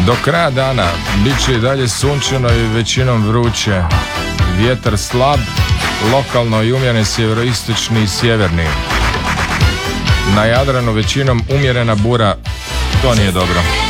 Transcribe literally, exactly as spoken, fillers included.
Do kraja dana bit će i dalje sunčano i većinom vruće. Vjetar slab, lokalno i umjeren sjeveroistočni i sjeverni. Na Jadranu većinom umjerena bura, to nije dobro.